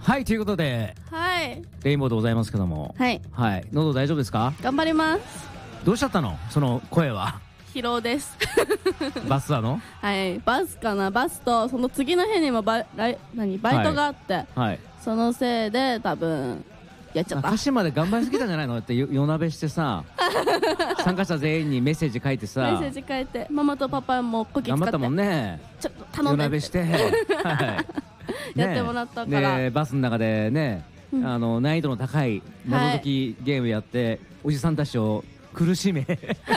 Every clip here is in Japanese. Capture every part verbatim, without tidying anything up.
はい、ということではい。 レインボーでございますけども、 はい。 はい、喉大丈夫ですか？ 頑張ります。 どうしちゃったの、その声は。 疲労です。 バスなの？ はい、バスかな。バスとその次の日にもバイライ何バイトがあって、 はいはい、 そのせいで多分やっちゃった。 鹿島で頑張りすぎたんじゃないの？だって夜なべしてさ参加者全員にメッセージ書いてさ、 メッセージ書いてママとパパもこき使って頑張ったもんね。 ちょっと頼んで夜なべして、はい、 やってもらったから、 でバスの中でね、うん、あの難易度の高い謎解きゲームやって、はい、おじさんたちを苦しめ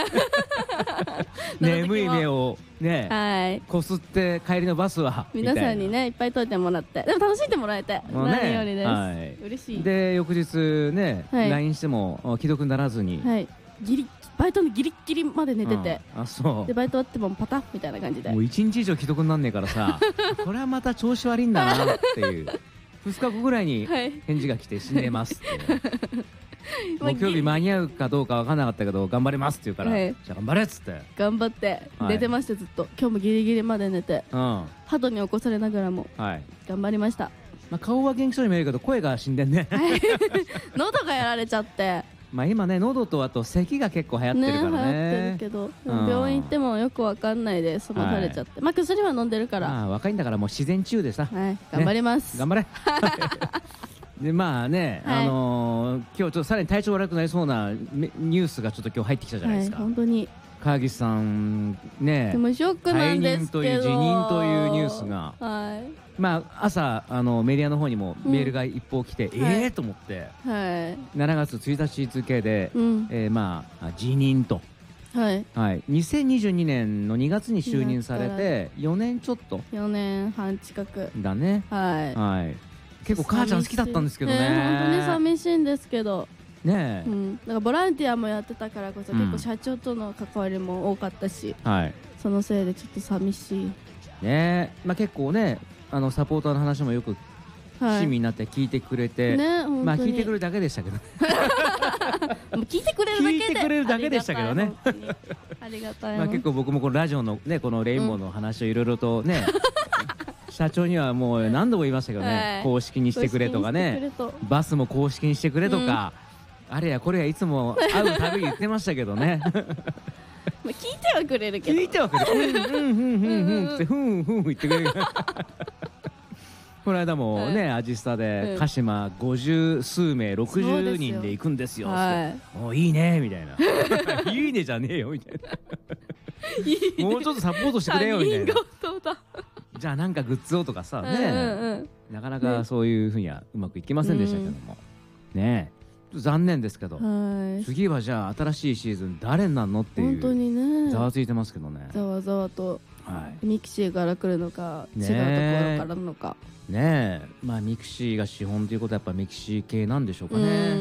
眠い目をね、はい、こすって帰りのバスは皆さんにねいっぱい解いてもらって、でも楽しんでもらえて、ね、何よりです、はい、嬉しい。 で翌日ね、はい、ライン しても既読にならずに、はい、 ギリバイトのギリッギリまで寝てて、 うん、あそうでバイト終わってもパタッみたいな感じで、 もういちにち以上既読になんねえからさこれはまた調子悪いんだなっていうふつかごぐらいに返事が来て死んでますって木曜日間に合うかどうか分からなかったけど頑張りますって言うから、はい、じゃあ頑張れっつって頑張って寝てました、ずっと。今日もギリギリまで寝て、うん、鳩に起こされながらも頑張りました。 まあ顔は元気そうに見えるけど声が死んでんね喉がやられちゃって、 まあ今ね喉とあと咳が結構流行ってるからね。 ね、流行ってるけど、うん、病院行ってもよくわかんないで済まされちゃって、はい、まあ薬は飲んでるから、まあ若いんだからもう自然治癒でさ、 はい、頑張ります、 ね、頑張れでまあね、はい、あのー、今日ちょっとさらに体調悪くなりそうなニュースがちょっと今日入ってきたじゃないですか、 はい、本当に川岸さんね、 でもショックなんですけど、 退任という辞任というニュースが、はい、まあ朝あのメディアの方にもメールが一報来て、うん、ええー、と思って、はい、しちがつついたち付で、うん、えー、まあ辞任と、はいはい、にせんにじゅうにねんのにがつに就任されてよねんちょっとよねんはん近くだね。はい、はい、結構母ちゃん好きだったんですけどね。 本当に寂しいんですけどねえ、 うん、だからボランティアもやってたからこそ、うん、結構社長との関わりも多かったし、はい、そのせいでちょっと寂しいね。まあ結構ね、あのサポーターの話もよく親身になって聞いてくれて、はい、ね、まあ聞いてくれるだけでしたけどもう聞いてくれるだけで聞いてくれるだけでしたけどねありがたい。 まあ結構僕もこのラジオのねこのレインボーの話をいろいろとね、うん、社長にはもう何度も言いましたけどね、はい、公式にしてくれとかね、バスも公式にしてくれとか、うん、あれやこれやいつも会うたび言ってましたけどね聞いてはくれるけど、 聞いてはくれる、うんうんうんうんうんってふんふん言ってくれるこの間もね、アジスタで鹿島ごじゅうすうめいろくじゅうにんで行くんですよって「おいいね」みたいな「いいね」じゃねえよみたいなもうちょっとサポートしてくれよみたいなじゃあなんかグッズをとかさね、なかなかそういうふうにはうまくいきませんでしたけどもね。残念ですけど、次はじゃあ新しいシーズン誰になるのっていうざわついてますけどね。 ざわざわとミクシーから来るのか違うところからなのかねえ、まあミクシーが資本ということはやっぱミクシー系なんでしょうかね。うん、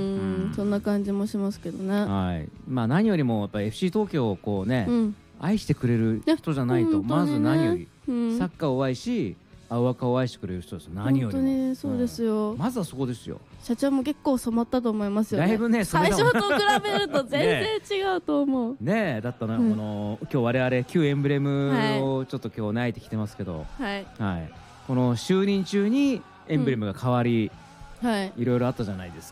そんな感じもしますけどね。 はい、まあ何よりもやっぱ エフシー 東京をこうね、うん、愛してくれる人じゃないと、まず何より、うん、サッカーを愛し青赤を愛してくれる人ですよ。何よりも本当にそうですよ、 うん、まずはそこですよ。 社長も結構染まったと思いますよね。 だいぶね、 最初と比べると全然違うと思うねえ。だったな、うん、この今日我々旧エンブレムをちょっと今日泣いてきてますけど、はい、はい、この就任中にエンブレムが変わり、うん、はい、いろいろあったじゃないです